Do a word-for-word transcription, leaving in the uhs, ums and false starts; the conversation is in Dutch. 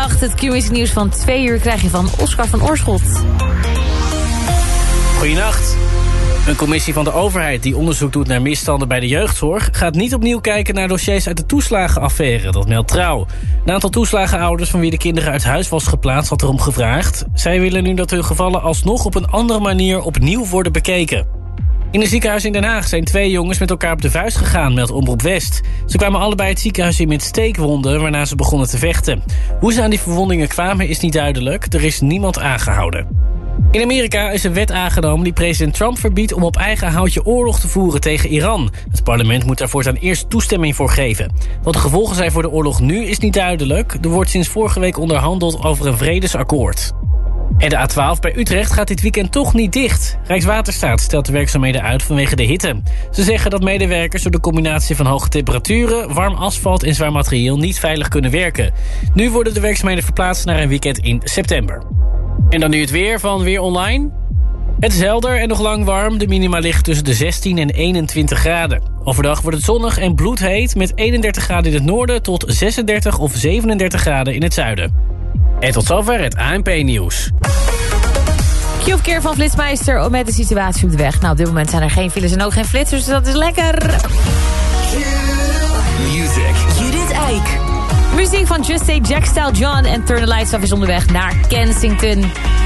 Goedenacht, het Q-music nieuws van twee uur krijg je van Oscar van Oorschot. Goedenacht. Een commissie van de overheid die onderzoek doet naar misstanden bij de jeugdzorg gaat niet opnieuw kijken naar dossiers uit de toeslagenaffaire, dat meldt Trouw. Een aantal toeslagenouders van wie de kinderen uit huis was geplaatst had erom gevraagd. Zij willen nu dat hun gevallen alsnog op een andere manier opnieuw worden bekeken. In een ziekenhuis in Den Haag zijn twee jongens met elkaar op de vuist gegaan, meldt Omroep West. Ze kwamen allebei het ziekenhuis in met steekwonden, waarna ze begonnen te vechten. Hoe ze aan die verwondingen kwamen is niet duidelijk. Er is niemand aangehouden. In Amerika is een wet aangenomen die president Trump verbiedt om op eigen houtje oorlog te voeren tegen Iran. Het parlement moet daar voortaan eerst toestemming voor geven. Wat de gevolgen zijn voor de oorlog nu is niet duidelijk. Er wordt sinds vorige week onderhandeld over een vredesakkoord. En de A twaalf bij Utrecht gaat dit weekend toch niet dicht. Rijkswaterstaat stelt de werkzaamheden uit vanwege de hitte. Ze zeggen dat medewerkers door de combinatie van hoge temperaturen, warm asfalt en zwaar materieel niet veilig kunnen werken. Nu worden de werkzaamheden verplaatst naar een weekend in september. En dan nu het weer van Weer Online. Het is helder en nog lang warm. De minima ligt tussen de zestien en eenentwintig graden. Overdag wordt het zonnig en bloedheet met eenendertig graden in het noorden tot zesendertig of zevenendertig graden in het zuiden. En tot zover het A N P-nieuws. Q-verkeer van Flitsmeister met de situatie op de weg. Nou, op dit moment zijn er geen files en ook geen flitsers, dus dat is lekker. Music. Judith Eyck. Muziek van Just Say, Jack Style John en Turn the Lights Off is onderweg naar Kensington.